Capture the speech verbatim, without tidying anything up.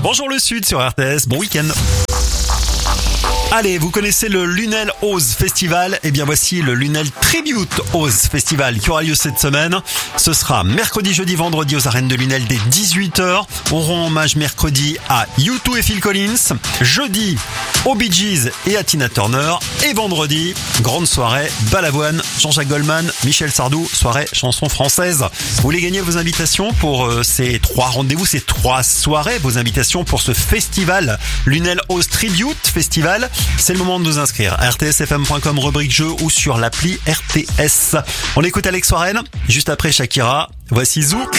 Bonjour le Sud sur R T S, bon week-end. Allez, vous connaissez le Lunel Oz Festival? Eh bien voici le Lunel Tribute Oz Festival qui aura lieu cette semaine. Ce sera mercredi, jeudi, vendredi aux arènes de Lunel dès dix-huit heures. On rend hommage mercredi à U deux et Phil Collins. Jeudi, aux Bee Gees et à Tina Turner. Et vendredi, grande soirée, Balavoine, Jean-Jacques Goldman, Michel Sardou, soirée chanson française. Vous voulez gagner vos invitations pour euh, ces trois rendez-vous, ces trois soirées, vos invitations pour ce festival Lunel Oz Tribute Festival. C'est le moment de nous inscrire. R T S F M point com, rubrique jeu ou sur l'appli R T S. On écoute Alex Warren. Juste après Shakira, voici Zou.